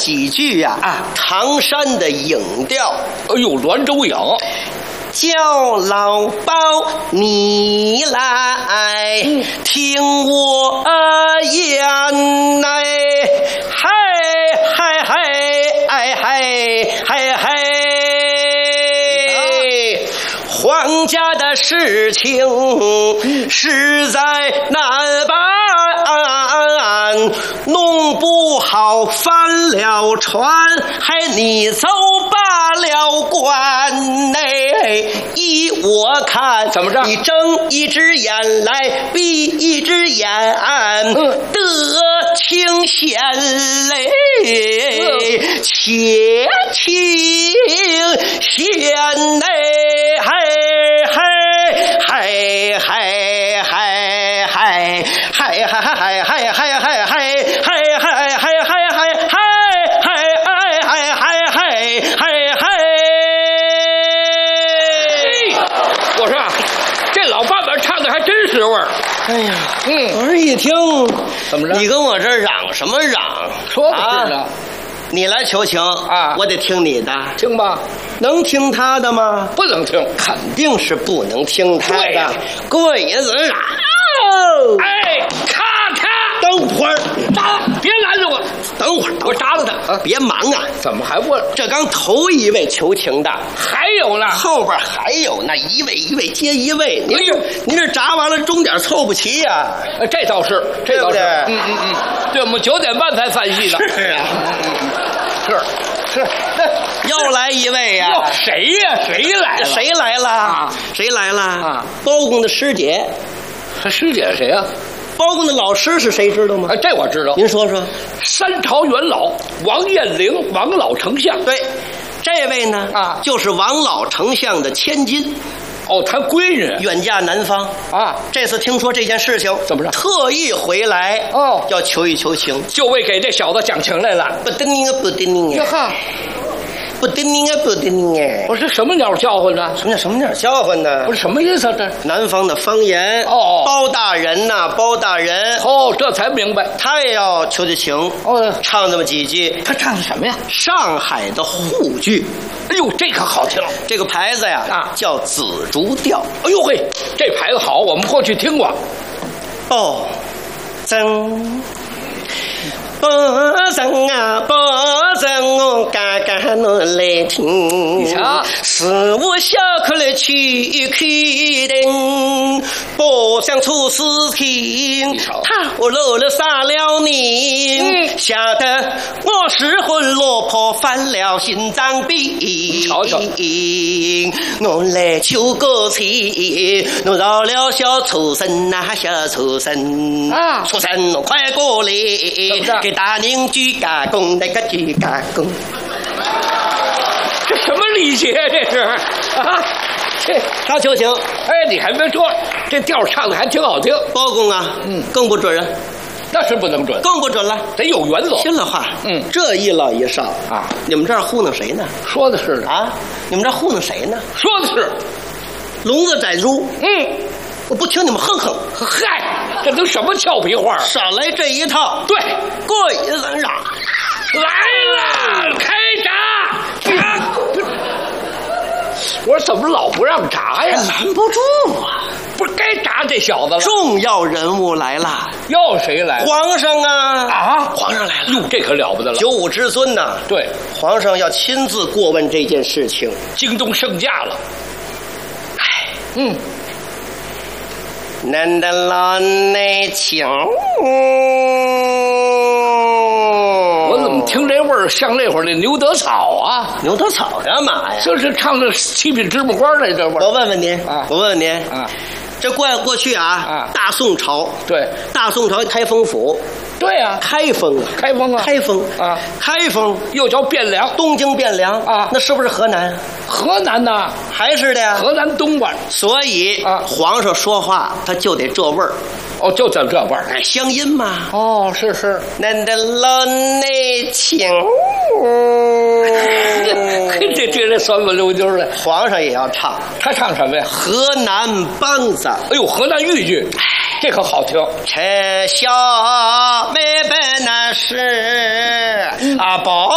几句呀唐山的影调。 哎呦，滦州影。 叫老包你来听我言来，嗨嗨嗨哎嗨嗨嗨，皇家的事情实在难办，弄不好翻了船，还你走罢了关内。依我看， 怎么着？ 你睁一只眼来闭一只眼，得清闲嘞，且清闲嘞，嗨嗨嗨嗨嗨嗨嗨嗨嗨嗨嗨嗨嗨。 味儿， 哎呀，我这一听， 怎么着？ 你跟我这嚷什么嚷？ 说的是呢。 你来求情啊，我得听你的。 听吧， 能听他的吗？ 不能听， 肯定是不能听他的。鬼子嚷！ 哎，咔咔！ 等会儿， 别拦着我！ 等会儿， 我扎了他啊！别忙啊！ 怎么还问？ 这刚头一位求情的， 还有呢， 后边还有那一位一位接一位。您这炸完了，钟点凑不齐呀。 这倒是，这倒是。对，我们9点半才散戏的。 是啊，是，又来一位呀！ 谁呀？谁来了？ 谁来了？谁来了？啊，包公的师姐。 师姐谁呀？ 包公的老师是谁知道吗？ 这我知道。 您说说。 三朝元老王彦龄，王老丞相。 对，这位呢就是王老丞相的千金。 哦，他闺女远嫁南方啊！这次听说这件事情， 怎么着？ 特意回来哦， 要求一求情， 就为给这小子讲情来了。 不得你啊，不得你啊！不得你啊，不得你啊！ 我说什么鸟叫唤呢？ 什么鸟叫唤呢？ 不是什么意思啊？这南方的方言哦， 包大人呐，包大人哦，这才明白， 他也要求情哦， 唱这么几句。 他唱的什么呀？ 上海的沪剧。 哎呦，这可好听！ 这个牌子呀叫紫竹调。 哎呦嘿，这牌子好，我们过去听过。 哦，真。保证啊，保证我嘎嘎努力听。事无小可来去看定，不想出事情，他我漏了杀了你，吓得我失魂落魄，犯了心脏病。 瞧瞧， 我来求个情，我饶了小畜生呐，小畜生啊，畜生我快过来。给大邻居加工，那个居加工， 这什么礼节？这是啊！这他求情， 哎，你还别说，这调唱的还挺好听。 包公啊，更不准了， 那是不能准， 更不准了， 得有原则。 信了话，这一老一少啊，你们这儿糊弄谁呢？ 说的是啊，你们这儿糊弄谁呢？ 说的是， 聋子宰猪，我不听你们哼哼， 嗨，这都什么俏皮话？ 少来这一套。 对， 过瘾嚷来了，开闸！我说怎么老不让闸呀？ 拦不住啊！ 不是该闸这小子了。 重要人物来了， 要谁来？ 皇上啊！皇上来了！ 哟，这可了不得了 ！95之尊呐！ 对， 皇上要亲自过问这件事情。 京东圣驾了。 哎，难得老内情， 我怎么听这味儿像那会儿那牛德草啊？ 牛德草干嘛呀？ 就是唱的七品芝麻官那这味儿。 我问问您啊，我问问您啊， 这过去啊，大宋朝对， 大宋朝开封府。 对呀， 开封啊， 开封啊， 开封啊， 开封又叫汴梁， 东京汴梁啊， 那是不是河南？ 河南呐， 还是的呀， 河南东边。 所以啊，皇上说话他就得这味儿。 哦，就这味儿， 哎，乡音嘛。 哦，是。 难得老内情， 这酸不溜丢的。 皇上也要唱， 他唱什么呀？ 河南梆子。 哎呦，河南豫剧，这可好听。 这小妹本那是啊宝。